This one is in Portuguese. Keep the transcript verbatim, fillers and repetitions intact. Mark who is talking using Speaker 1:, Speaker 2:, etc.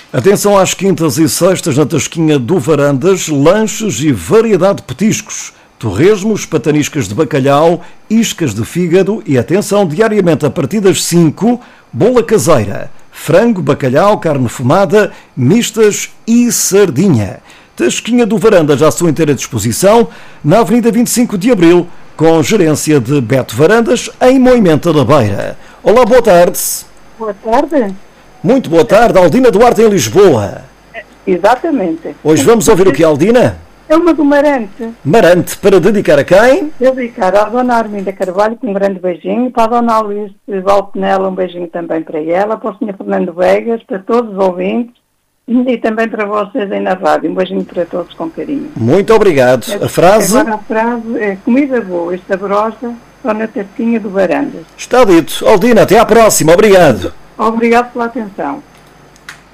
Speaker 1: Atenção às quintas e sextas na Tasquinha do Varandas, lanches e variedade de petiscos, torresmos, pataniscas de bacalhau, iscas de fígado e, atenção, diariamente a partir das cinco, bola caseira, frango, bacalhau, carne fumada, mistas e sardinha. Tasquinha do Varandas à sua inteira disposição, na Avenida vinte e cinco de Abril, com gerência de Beto Varandas, em Moimenta da Beira. Olá, boa tarde.
Speaker 2: Boa tarde.
Speaker 1: Muito boa tarde, Aldina Duarte em Lisboa.
Speaker 2: Exatamente.
Speaker 1: Hoje vamos ouvir o que, Aldina?
Speaker 2: É uma do Marante.
Speaker 1: Marante, para dedicar a quem?
Speaker 2: Dedicar à Dona Arminda Carvalho, com um grande beijinho, para a Dona Luís Valpenela, um beijinho também para ela, para o senhor Fernando Vegas, para todos os ouvintes, e também para vocês aí na rádio. Um beijinho para todos com carinho.
Speaker 1: Muito obrigado. A frase?
Speaker 2: Agora a frase é comida boa e saborosa, só na Tasquinha do Varandas.
Speaker 1: Está dito. Aldina, até à próxima. Obrigado.
Speaker 2: Obrigado pela atenção.